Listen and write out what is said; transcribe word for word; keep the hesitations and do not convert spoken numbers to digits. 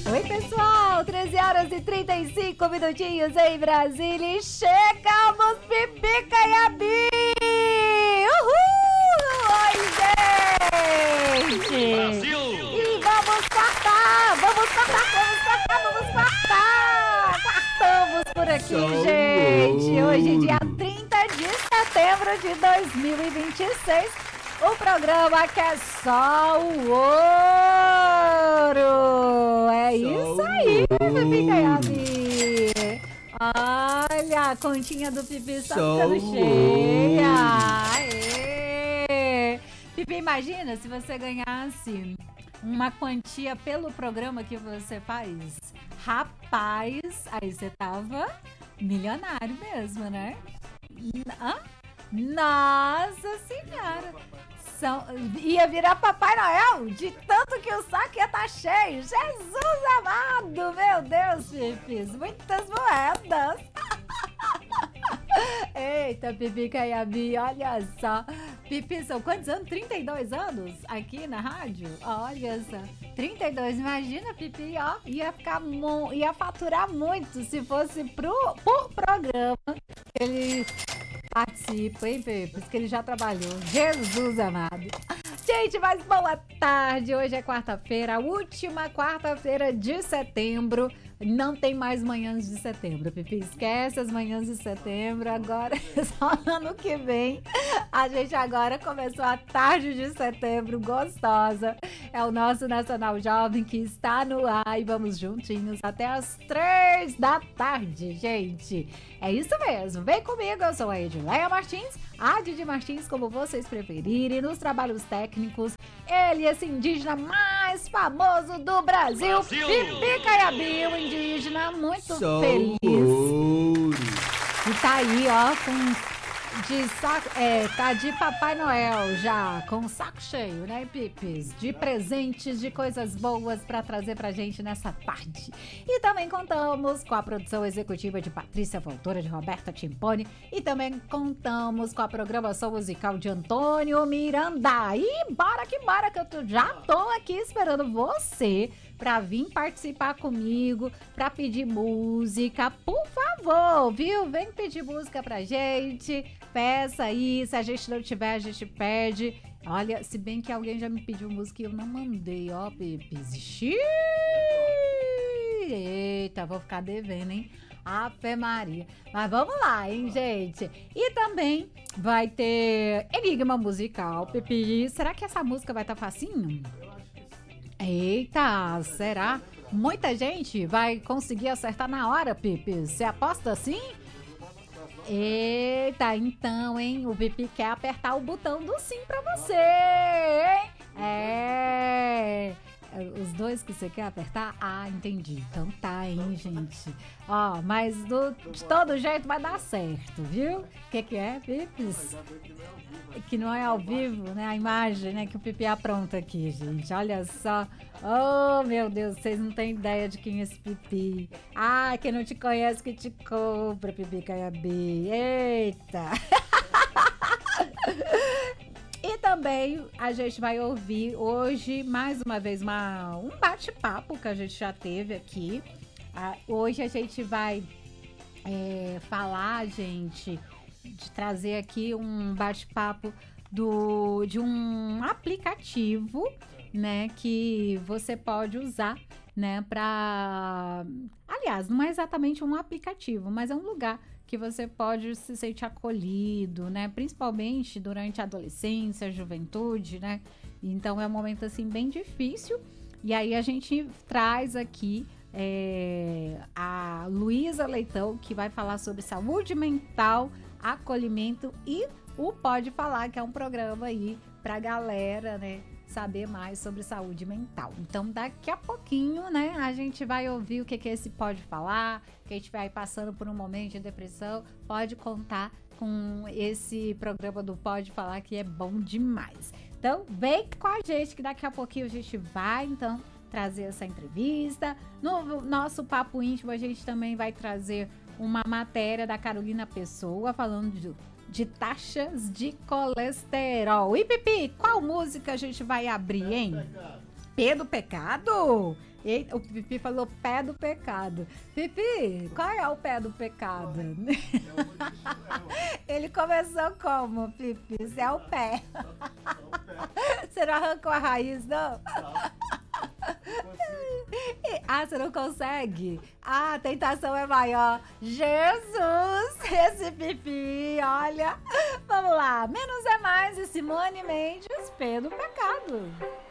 Oi, pessoal, treze horas e trinta e cinco minutinhos em Brasília e chegamos, Pipi Caiabi! Uhul! Oi, gente! Brasil! E vamos quartar, vamos quartar, vamos quartar, vamos quartar! Quartamos por aqui, Só gente! ouro. Hoje, dia trinta de setembro de dois mil e vinte e seis, o programa que é só o ouro! É Só isso o aí, ouro. Pipi Caiabi! Olha, a continha do Pipi só Só ficando o cheia! ouro. Aê! Pipi, imagina se você ganhasse uma quantia pelo programa que você faz. Rapaz, aí você tava milionário mesmo, né? Hã? Nossa Senhora! São, ia virar Papai Noel de tanto que o saco ia estar cheio. Jesus amado! Meu Deus, Pipis! Muitas moedas! Eita, Pipi Caiabi, olha só. Pipi, são quantos anos? trinta e dois anos aqui na rádio? Olha só. trinta e dois, imagina, Pipi, ó. Ia ficar mu- ia faturar muito se fosse pro, por programa. Ele participa, hein, Pipi? Que ele já trabalhou. Jesus amado. Gente, mas boa tarde. Hoje é quarta-feira, a última quarta-feira de setembro. Não tem mais manhãs de setembro, Pipi. Esquece as manhãs de setembro. Agora é só ano que vem. A gente agora começou a tarde de setembro gostosa. É o nosso Nacional Jovem que está no ar e vamos juntinhos até as três da tarde, gente. É isso mesmo. Vem comigo, eu sou a Edileia Martins, a Didi Martins, como vocês preferirem, nos trabalhos técnicos. Ele, esse indígena mais famoso do Brasil, Brasil! Pipi Caiabi, o indígena muito Só feliz. ouro. E tá aí, ó, com de saco, é, tá de Papai Noel já, com o saco cheio, né, Pipis? De presentes, de coisas boas pra trazer pra gente nessa tarde. E também contamos com a produção executiva de Patrícia Voltora, de Roberta Timpone, e também contamos com a programação musical de Antônio Miranda. E bora que bora, que eu tô- já tô aqui esperando você pra vir participar comigo, pra pedir música, por favor, viu? Vem pedir música pra gente, peça aí, se a gente não tiver, a gente pede. Olha, se bem que alguém já me pediu música e eu não mandei, ó, Pepes. Xiii! Eita, vou ficar devendo, hein? Ave Maria. Mas vamos lá, hein, gente? E também vai ter Enigma Musical, Pepe. Será que essa música vai estar facinho? Eita, será? Muita gente vai conseguir acertar na hora, Pipi. Você aposta assim? Eita, então, hein? O Pipi quer apertar o botão do sim pra você, hein? É... Os dois que você quer apertar? Ah, entendi. Então tá, hein, gente? Ó, mas do, de todo jeito vai dar certo, viu? O que que é, Pipis? Que não é ao vivo, né? A imagem, né? Que o Pipi apronta aqui, gente. Olha só. Oh, meu Deus, vocês não têm ideia de quem é esse Pipi. Ah, quem não te conhece que te compra, Pipi Caiabi. Eita! E também a gente vai ouvir hoje, mais uma vez, uma, um bate-papo que a gente já teve aqui. Ah, hoje a gente vai é, falar, gente, de trazer aqui um bate-papo do, de um aplicativo, né, que você pode usar, né, para... Aliás, não é exatamente um aplicativo, mas é um lugar que você pode se sentir acolhido, né? Principalmente durante a adolescência, a juventude, né? Então é um momento assim bem difícil. E aí a gente traz aqui é, a Luísa Leitão, que vai falar sobre saúde mental, acolhimento e o Pode Falar, que é um programa aí pra galera, né? Saber mais sobre saúde mental. Então, daqui a pouquinho, né, a gente vai ouvir o que que esse Pode Falar, que a gente vai passando por um momento de depressão, pode contar com esse programa do Pode Falar, que é bom demais. Então, vem com a gente, que daqui a pouquinho a gente vai, então, trazer essa entrevista. No nosso Papo Íntimo, a gente também vai trazer uma matéria da Carolina Pessoa, falando de de taxas de colesterol. E Pipi, qual música a gente vai abrir, hein? P do pecado? Eita, o Pipi falou pé do pecado. Pipi, qual é o pé do pecado? Ele começou como, Pipi? Isso é o pé. Você não arrancou a raiz, não? Ah, você não consegue? Ah, a tentação é maior. Jesus, esse Pipi, olha. Vamos lá, menos é mais e Simone Mendes, pé do pecado.